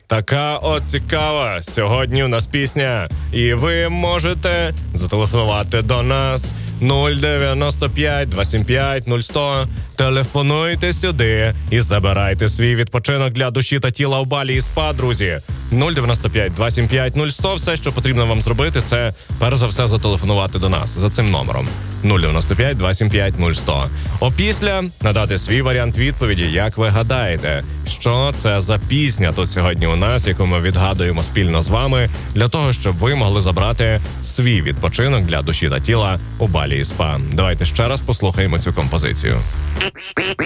Така от цікава. Сьогодні у нас пісня. І ви можете зателефонувати до нас 095 275 0100. Телефонуйте сюди і забирайте свій відпочинок для душі та тіла у Балі і СПА, друзі. 095 275 0100. Все, що потрібно вам зробити, це перш за все зателефонувати до нас за цим номером. 095 275 0100. Опісля надати свій варіант відповіді, як ви гадаєте, що це за пісня тут сьогодні у нас, яку ми відгадуємо спільно з вами, для того, щоб ви могли забрати свій відпочинок для душі та тіла у Балі і СПА. Давайте ще раз послухаємо цю композицію.